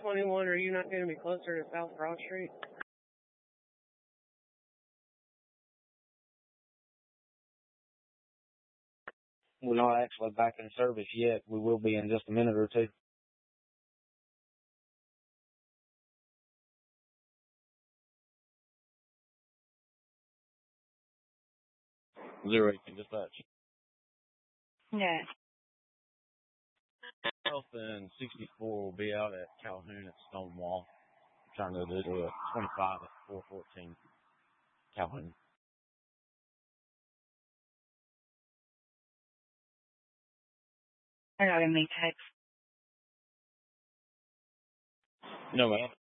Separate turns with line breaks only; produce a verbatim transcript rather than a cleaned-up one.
twenty-one, are you not going to be closer to South Broad Street?
We're not actually back in service yet. We will be in just a minute or two. Zero eight dispatch.
Yeah.
Health and sixty-four will be out at Calhoun at Stonewall. I'm trying to do a twenty-five at four fourteen Calhoun.
I got a me text.
No, ma'am.